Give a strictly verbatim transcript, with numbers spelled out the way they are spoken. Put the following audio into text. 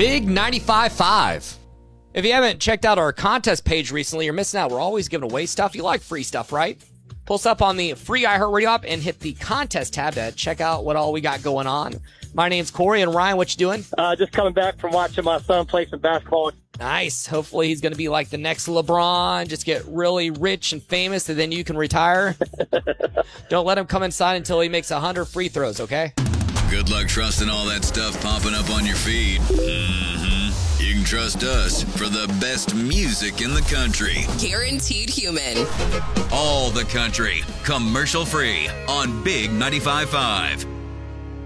Big ninety-five point five. If you haven't checked out our contest page recently, you're missing out. We're always giving away stuff. You like free stuff, right? Pull us up on the free iHeartRadio app and hit the contest tab to check out what all we got going on. My name's Corey, and Ryan, what you doing? Uh, just coming back from watching my son play some basketball. Nice. Hopefully he's going to be like the next LeBron, just get really rich and famous, and then you can retire. Don't let him come inside until he makes one hundred free throws, okay? Good luck trusting all that stuff popping up on your feed. Mm-hmm. You can trust us for the best music in the country. Guaranteed Human. All the country, commercial free on Big ninety-five point five.